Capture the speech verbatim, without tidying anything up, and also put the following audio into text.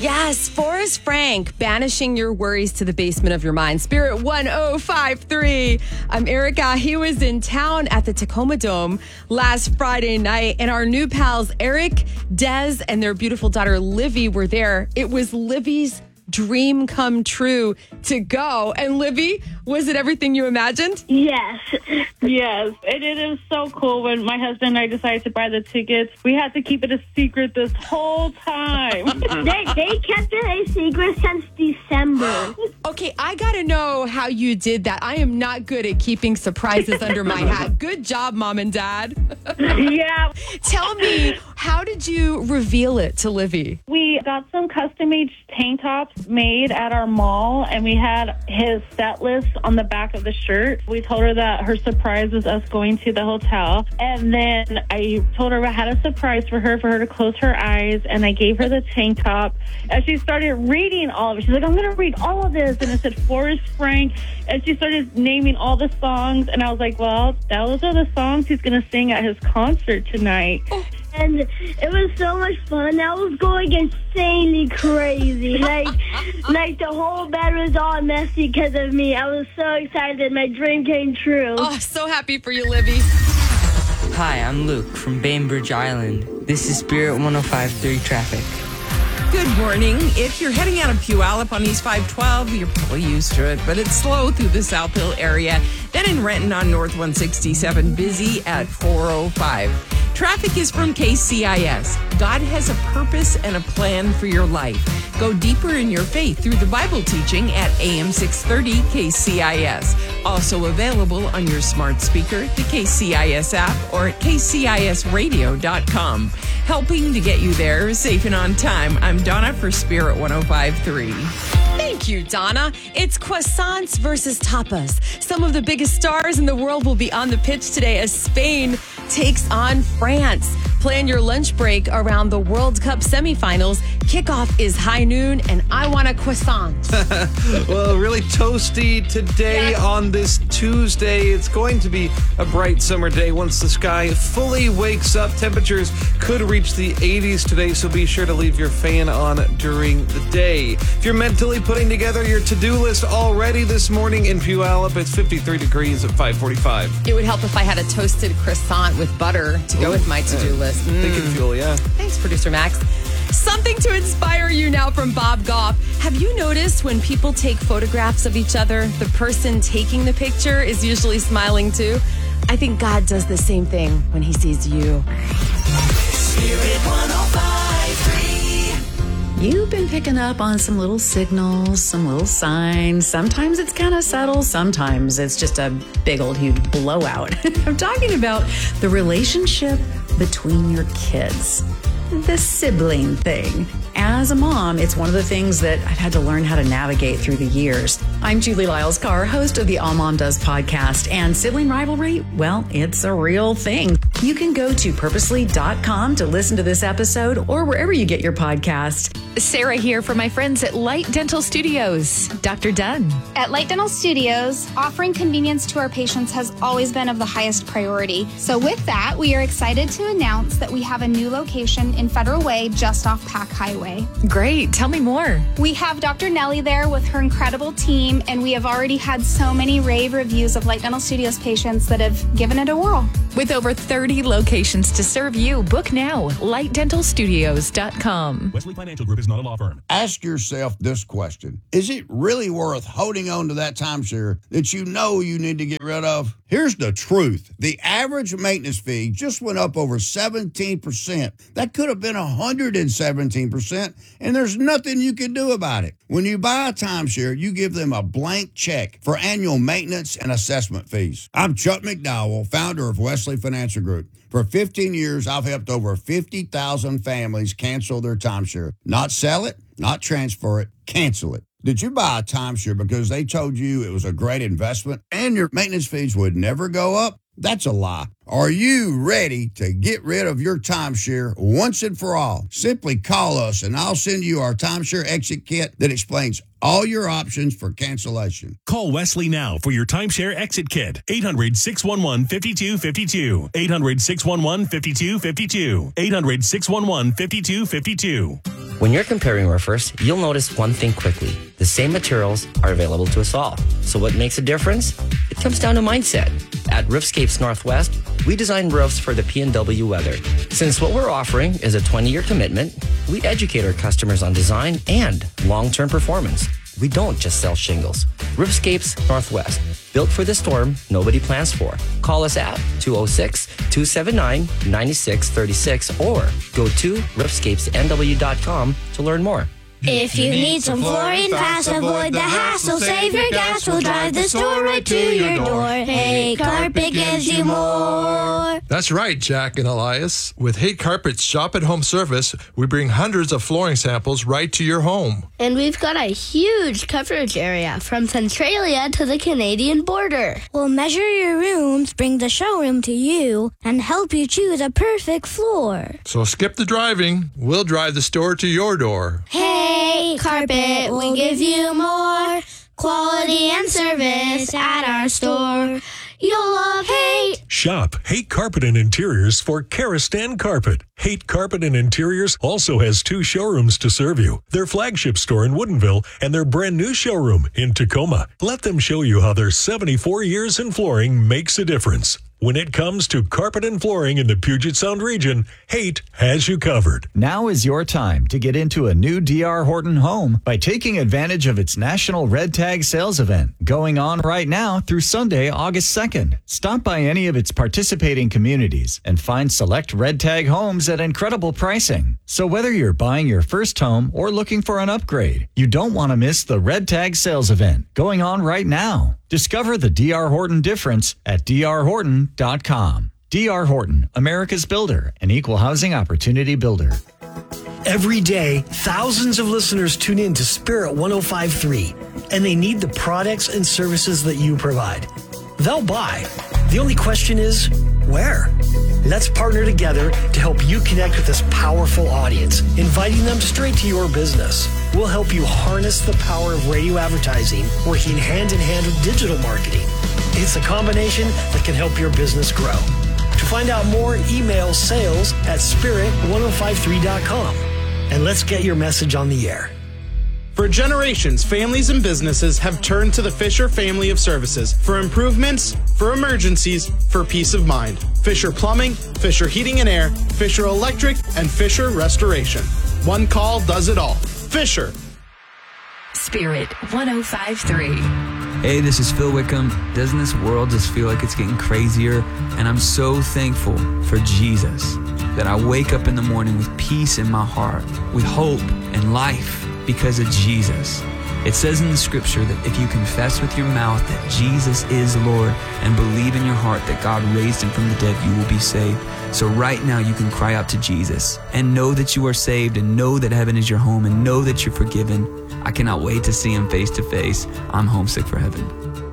Yes, Forrest Frank, banishing your worries to the basement of your mind. Spirit one oh five three. I'm Erica. He was in town at the Tacoma Dome last Friday night, and our new pals, Eric, Des, and their beautiful daughter, Livy, were there. It was Livy's dream come true to go. And Livy, was it everything you imagined? Yes. Yes. And it is so cool. When my husband and I decided to buy the tickets, we had to keep it a secret this whole time. they, they kept it a secret since December. Okay, I got to know how you did that. I am not good at keeping surprises under my hat. Good job, Mom and Dad. Yeah. Tell me, how did you reveal it to Livy? We got some custom-made tank tops made at our mall, and we had his set list on the back of the shirt. We told her that her surprise was us going to the hotel, and then I told her I had a surprise for her, for her to close her eyes, and I gave her the tank top, and she started reading all of it. She's like, I'm going to read all of this, and it said Forrest Frank, and she started naming all the songs, and I was like, well, those are the songs he's going to sing at his concert tonight. Oh. And it was so much fun. I was going insanely crazy. Like, like the whole bed was all messy because of me. I was so excited. My dream came true. Oh, so happy for you, Livy. Hi, I'm Luke from Bainbridge Island. This is Spirit one oh five three traffic. Good morning. If you're heading out of Puyallup on East five twelve, you're probably used to it, but it's slow through the South Hill area. Then in Renton on North one sixty-seven, busy at four oh five. Traffic is from K C I S. God has a purpose and a plan for your life. Go deeper in your faith through the Bible teaching at A M six thirty K C I S. Also available on your smart speaker, the K C I S app, or at k c i s radio dot com. Helping to get you there safe and on time, I'm Donna for Spirit one oh five three. Thank you, Donna. It's croissants versus tapas. Some of the biggest stars in the world will be on the pitch today as Spain takes on France. Plan your lunch break around the World Cup semifinals. Kickoff is high noon, and I want a croissant. Well, really toasty today yeah. on this Tuesday. It's going to be a bright summer day once the sky fully wakes up. Temperatures could reach the eighties today, so be sure to leave your fan on during the day. If you're mentally putting together your to-do list already this morning in Puyallup, it's fifty-three degrees at five forty-five. It would help if I had a toasted croissant with butter to go Ooh, with my to-do yeah. list. Mm. Thinking fuel, yeah. Thanks, Producer Max. Something to inspire you now from Bob Goff. Have you noticed when people take photographs of each other, the person taking the picture is usually smiling too? I think God does the same thing when he sees you. Spirit one oh five three. You've been picking up on some little signals, some little signs. Sometimes it's kind of subtle. Sometimes it's just a big old huge blowout. I'm talking about the relationship between your kids. The sibling thing. As a mom, it's one of the things that I've had to learn how to navigate through the years. I'm Julie Lyles-Carr, host of the All Mom Does podcast, and sibling rivalry, well, it's a real thing. You can go to purposely dot com to listen to this episode or wherever you get your podcast. Sarah here for my friends at Light Dental Studios. Doctor Dunn. At Light Dental Studios, offering convenience to our patients has always been of the highest priority. So with that, we are excited to announce that we have a new location in Federal Way just off Pack Highway. Great. Tell me more. We have Doctor Nellie there with her incredible team, and we have already had so many rave reviews of Light Dental Studios patients that have given it a whirl. With over thirty locations to serve you, book now. light dental studios dot com. Wesley Financial Group is not a law firm. Ask yourself this question. Is it really worth holding on to that timeshare that you know you need to get rid of? Here's the truth. The average maintenance fee just went up over seventeen percent. That could have been one hundred seventeen percent, and there's nothing you can do about it. When you buy a timeshare, you give them a blank check for annual maintenance and assessment fees. I'm Chuck McDowell, founder of Wesley Financial Group. For fifteen years, I've helped over fifty thousand families cancel their timeshare. Not sell it, not transfer it, cancel it. Did you buy a timeshare because they told you it was a great investment and your maintenance fees would never go up? That's a lie. Are you ready to get rid of your timeshare once and for all? Simply call us and I'll send you our timeshare exit kit that explains all your options for cancellation. Call Wesley now for your timeshare exit kit. eight hundred, six one one, five two five two. eight hundred, six one one, five two five two. eight hundred, six one one, five two five two. When you're comparing roofers, you'll notice one thing quickly. The same materials are available to us all. So what makes a difference? It comes down to mindset. At Roofscapes Northwest, we design roofs for the P and W weather. Since what we're offering is a twenty-year commitment, we educate our customers on design and long-term performance. We don't just sell shingles. Roofscapes Northwest, built for the storm nobody plans for. Call us at two oh six, two seven nine, nine six three six or go to roofscapes n w dot com to learn more. If you need some flooring fast, avoid the hassle. Save your gas, we'll drive the store right to your door. Hey, Carpet gives you more. That's right, Jack and Elias. With Hate Carpet's Shop at Home service, we bring hundreds of flooring samples right to your home. And we've got a huge coverage area from Centralia to the Canadian border. We'll measure your rooms, bring the showroom to you, and help you choose a perfect floor. So skip the driving. We'll drive the store to your door. Hey, Carpet, we'll give you more quality and service at our store. You'll love Hate. Shop Hate Carpet and Interiors for Karastan Carpet. Hate Carpet and Interiors also has two showrooms to serve you. Their flagship store in Woodinville and their brand new showroom in Tacoma. Let them show you how their seventy-four years in flooring makes a difference. When it comes to carpet and flooring in the Puget Sound region, Hate has you covered. Now is your time to get into a new D R Horton home by taking advantage of its National Red Tag Sales Event going on right now through Sunday, August second. Stop by any of its participating communities and find select Red Tag homes at incredible pricing. So whether you're buying your first home or looking for an upgrade, you don't want to miss the Red Tag Sales Event going on right now. Discover the D R Horton difference at d r horton dot com. D R Horton, America's builder, an equal housing opportunity builder. Every day, thousands of listeners tune in to Spirit one oh five point three, and they need the products and services that you provide. They'll buy. The only question is, where? Let's partner together to help you connect with this powerful audience, inviting them straight to your business. We'll help you harness the power of radio advertising, working hand in hand with digital marketing. It's a combination that can help your business grow. To find out more, email sales at spirit one oh five three dot com. And let's get your message on the air. For generations, families and businesses have turned to the Fisher family of services for improvements, for emergencies, for peace of mind. Fisher Plumbing, Fisher Heating and Air, Fisher Electric, and Fisher Restoration. One call does it all. Fisher. Spirit one oh five point three. Hey, this is Phil Wickham. Doesn't this world just feel like it's getting crazier? And I'm so thankful for Jesus, that I wake up in the morning with peace in my heart, with hope and life because of Jesus. It says in the scripture that if you confess with your mouth that Jesus is Lord and believe in your heart that God raised him from the dead, you will be saved. So right now you can cry out to Jesus and know that you are saved and know that heaven is your home and know that you're forgiven. I cannot wait to see him face to face. I'm homesick for heaven.